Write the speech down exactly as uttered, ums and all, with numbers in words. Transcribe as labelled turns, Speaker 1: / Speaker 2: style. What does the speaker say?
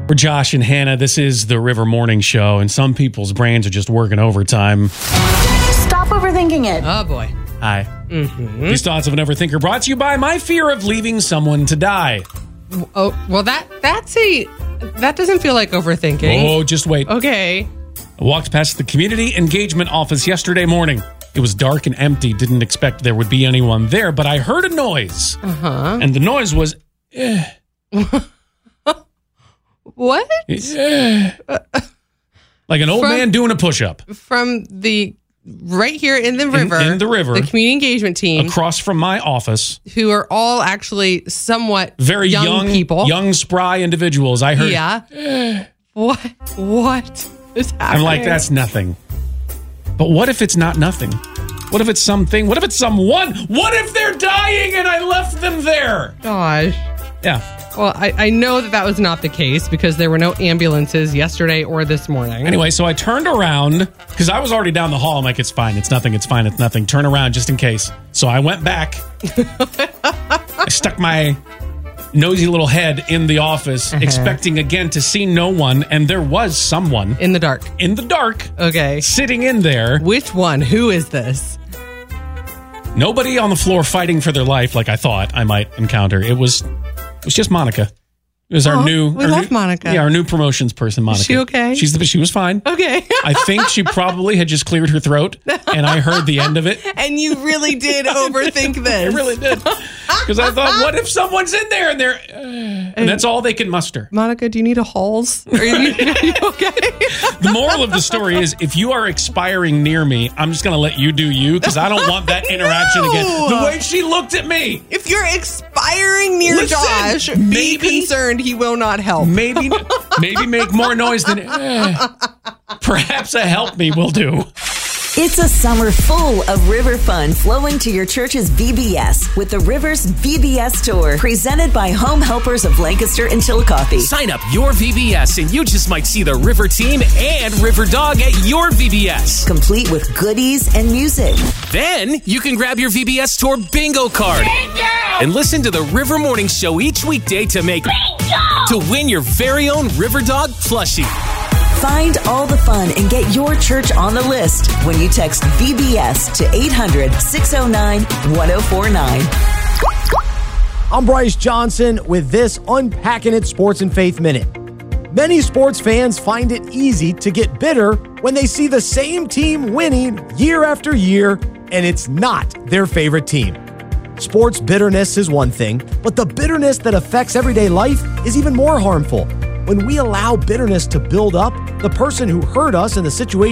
Speaker 1: We're Josh and Hannah. This is the River Morning Show, and some people's brains are just working overtime.
Speaker 2: Stop overthinking it.
Speaker 3: Oh, boy.
Speaker 1: Hi.
Speaker 3: Mm-hmm.
Speaker 1: These thoughts of an overthinker brought to you by my fear of leaving someone to die.
Speaker 3: Oh, well, that that's a... That doesn't feel like overthinking.
Speaker 1: Oh, just wait.
Speaker 3: Okay.
Speaker 1: I walked past the community engagement office yesterday morning. It was dark and empty. Didn't expect there would be anyone there, but I heard a noise.
Speaker 3: Uh-huh.
Speaker 1: And the noise was... Eh.
Speaker 3: What?
Speaker 1: Eh. Like an old
Speaker 3: From-
Speaker 1: man doing a push-up.
Speaker 3: From the... Right here in the river.
Speaker 1: In, in the river.
Speaker 3: The community engagement team.
Speaker 1: Across from my office.
Speaker 3: Who are all actually somewhat
Speaker 1: Very
Speaker 3: young,
Speaker 1: young
Speaker 3: people.
Speaker 1: Young, spry individuals. I heard...
Speaker 3: Yeah.
Speaker 1: Eh.
Speaker 3: What? What is happening?
Speaker 1: I'm like, that's nothing. But what if it's not nothing? What if it's something? What if it's someone? What if they're dying and I left them there?
Speaker 3: Gosh.
Speaker 1: Yeah.
Speaker 3: Well, I, I know that that was not the case because there were no ambulances yesterday or this morning.
Speaker 1: Anyway, so I turned around because I was already down the hall. I'm like, it's fine. It's nothing. It's fine. It's nothing. Turn around just in case. So I went back. I stuck my nosy little head in the office, uh-huh. expecting again to see no one. And there was someone.
Speaker 3: In the dark.
Speaker 1: In the dark.
Speaker 3: Okay.
Speaker 1: Sitting in there.
Speaker 3: Which one? Who is this?
Speaker 1: Nobody on the floor fighting for their life like I thought I might encounter. It was... It was just Monica. It was our
Speaker 3: oh,
Speaker 1: new...
Speaker 3: We
Speaker 1: our
Speaker 3: love
Speaker 1: new,
Speaker 3: Monica.
Speaker 1: Yeah, our new promotions person, Monica.
Speaker 3: Is she okay?
Speaker 1: She's the, she was fine.
Speaker 3: Okay.
Speaker 1: I think she probably had just cleared her throat, and I heard the end of it.
Speaker 3: And you really did overthink this.
Speaker 1: I really did. Because I thought, what if someone's in there and they're... Uh, and that's all they can muster.
Speaker 3: Monica, do you need a Halls? Are you, are you okay?
Speaker 1: The moral of the story is, if you are expiring near me, I'm just going to let you do you, because I don't want that interaction
Speaker 3: no.
Speaker 1: again. The way she looked at me.
Speaker 3: If you're expiring near
Speaker 1: Listen,
Speaker 3: Josh,
Speaker 1: maybe,
Speaker 3: be concerned he will not help.
Speaker 1: Maybe, maybe make more noise than... Eh, perhaps a help me will do.
Speaker 4: It's a summer full of river fun flowing to your church's V B S with the Rivers V B S Tour, presented by Home Helpers of Lancaster and Chillicothe.
Speaker 5: Sign up your V B S and you just might see the River Team and River Dog at your V B S.
Speaker 4: Complete with goodies and music.
Speaker 5: Then you can grab your V B S Tour bingo card. Bingo! And listen to the River Morning Show each weekday to make bingo! To win your very own River Dog plushie.
Speaker 4: Find all the fun and get your church on the list when you text V B S to eight hundred, six oh nine, one oh four nine.
Speaker 6: I'm Bryce Johnson with this Unpacking It Sports and Faith Minute. Many sports fans find it easy to get bitter when they see the same team winning year after year, and it's not their favorite team. Sports bitterness is one thing, but the bitterness that affects everyday life is even more harmful. When we allow bitterness to build up, the person who hurt us in the situation